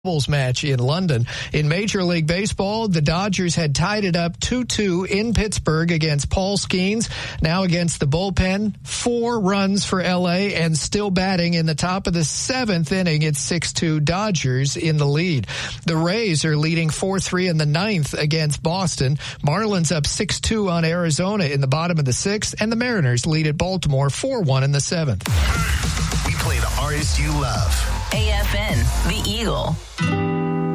match in London. In Major League Baseball, the Dodgers had tied it up 2-2 in Pittsburgh against Paul Skeens. Now against the bullpen, 4 runs for LA and still batting in the top of the 7th inning. It's 6-2 Dodgers in the lead. The Rays are leading 4-3 in the 9th against Boston. Marlins up 6-2 on Arizona in the bottom of the 6th, and the Mariners lead at Baltimore 4-1 in the 7th. We play the artists you love. AFN, The Eagle.